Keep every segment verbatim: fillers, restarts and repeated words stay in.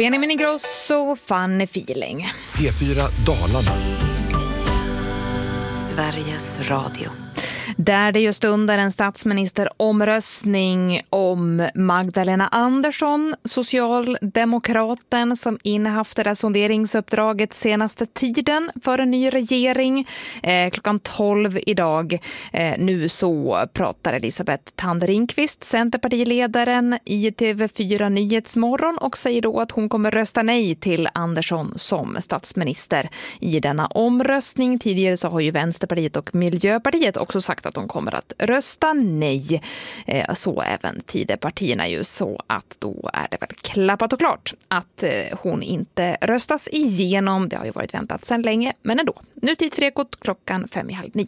Benjamin Ingrosso, Fanny Feeling. P fyra Dalarna. Sveriges Radio. Där det just under en statsministeromröstning om Magdalena Andersson, socialdemokraten som innehaft det där sonderingsuppdraget senaste tiden för en ny regering. Eh, klockan tolv idag. Eh, nu så pratar Elisabeth Thand Ringqvist, Centerpartiledaren, i T V fyra Nyhetsmorgon och säger då att hon kommer rösta nej till Andersson som statsminister i denna omröstning. Tidigare så har ju Vänsterpartiet och Miljöpartiet också sagt att de kommer att rösta nej. Eh, så även Tidöpartierna ju, så att då är det väl klappat och klart att eh, hon inte röstas igenom. Det har ju varit väntat sedan länge, men ändå. Nu tid för Ekot klockan fem i halv nio.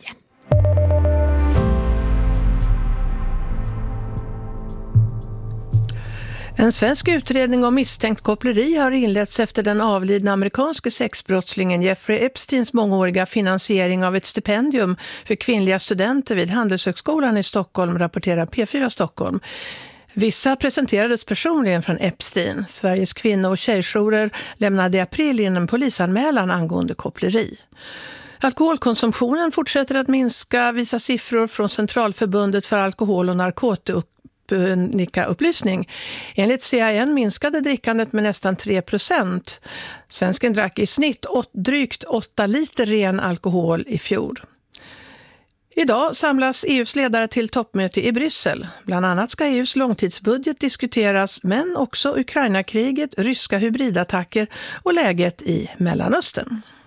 En svensk utredning om misstänkt koppleri har inletts efter den avlidna amerikanske sexbrottslingen Jeffrey Epsteins mångåriga finansiering av ett stipendium för kvinnliga studenter vid Handelshögskolan i Stockholm, rapporterar P fyra Stockholm. Vissa presenterades personligen från Epstein. Sveriges kvinno- och tjejjourer lämnade i april in en polisanmälan angående koppleri. Alkoholkonsumtionen fortsätter att minska, visar siffror från Centralförbundet för alkohol- och narkotikaupplysning. Enligt C A N minskade drickandet med nästan tre procent. Svensken drack i snitt åt, drygt åtta liter ren alkohol i fjol. Idag samlas E U:s ledare till toppmöte i Bryssel. Bland annat ska E U:s långtidsbudget diskuteras, men också Ukraina-kriget, ryska hybridattacker och läget i Mellanöstern.